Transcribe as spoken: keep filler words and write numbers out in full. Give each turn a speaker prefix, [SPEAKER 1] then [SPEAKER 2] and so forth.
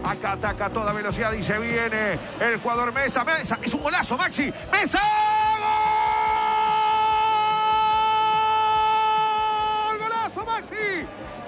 [SPEAKER 1] Acá ataca a toda velocidad y se viene el jugador Mesa. Mesa, es un golazo, Maxi. ¡Mesa! ¡Gol! ¡Golazo, Maxi!